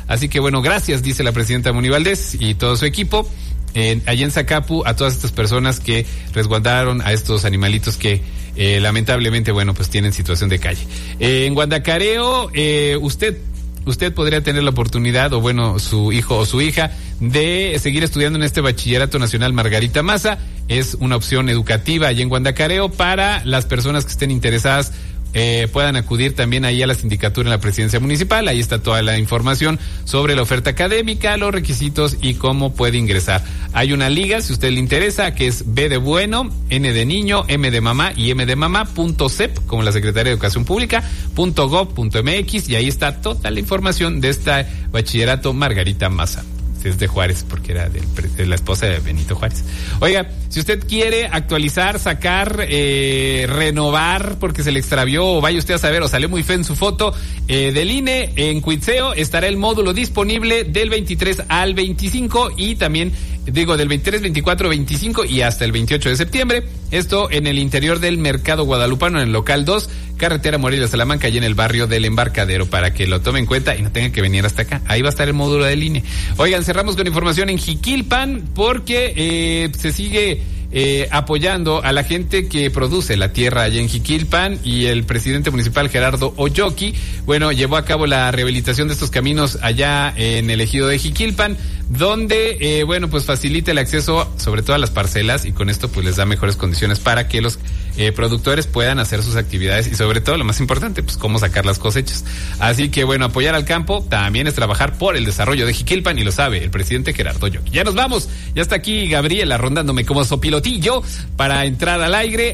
Así que bueno, gracias, dice la presidenta Moni Valdés y todo su equipo. Allá en Zacapu, a todas estas personas que resguardaron a estos animalitos que lamentablemente, bueno, pues tienen situación de calle. En Guandacareo, usted podría tener la oportunidad, o bueno, su hijo o su hija, de seguir estudiando en este Bachillerato Nacional Margarita Maza. Es una opción educativa allá en Guandacareo para las personas que estén interesadas. Puedan acudir también ahí a la sindicatura en la presidencia municipal. Ahí está toda la información sobre la oferta académica, los requisitos y cómo puede ingresar. Hay una liga, si a usted le interesa, que es B de bueno, N de niño, M de mamá y M de mamá.cep, como la Secretaría de Educación Pública, .gov.mx, y ahí está toda la información de esta Bachillerato Margarita Maza. Es de Juárez, porque era de la esposa de Benito Juárez. Oiga, si usted quiere actualizar, sacar, renovar, porque se le extravió, o vaya usted a saber, o salió muy feo en su foto, del INE, en Cuitzeo estará el módulo disponible del 23 al 25 y también, del 23, 24, 25 y hasta el 28 de septiembre. Esto en el interior del Mercado Guadalupano, en el local 2, carretera Morelia-Salamanca, y en el barrio del Embarcadero, para que lo tome en cuenta y no tenga que venir hasta acá. Ahí va a estar el módulo del INE. Oigan, cerramos con información en Jiquilpan, porque se sigue apoyando a la gente que produce la tierra allá en Jiquilpan, y el presidente municipal Gerardo Oyoki, bueno, llevó a cabo la rehabilitación de estos caminos allá en el ejido de Jiquilpan, donde, pues facilita el acceso sobre todo a las parcelas, y con esto pues les da mejores condiciones para que los productores puedan hacer sus actividades, y sobre todo lo más importante, pues cómo sacar las cosechas. Así que bueno, apoyar al campo también es trabajar por el desarrollo de Jiquilpan, y lo sabe el presidente Gerardo Oyoki. Ya nos vamos, ya está aquí Gabriela rondándome como sopilotillo para entrar al aire,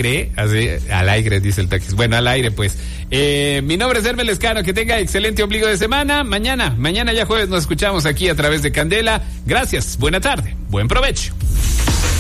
dice el taxis. Bueno, al aire pues. Mi nombre es Hermes Lescano, que tenga excelente ombligo de semana. Mañana ya jueves nos escuchamos aquí a través de Candela. Gracias, buena tarde, buen provecho.